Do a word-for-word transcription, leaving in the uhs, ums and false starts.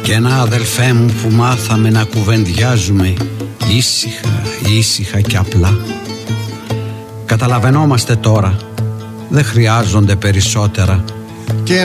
Κι ένα αδελφέ μου που μάθαμε να κουβεντιάζουμε ήσυχα, ήσυχα και απλά. Καταλαβαίνόμαστε τώρα, δεν χρειάζονται περισσότερα.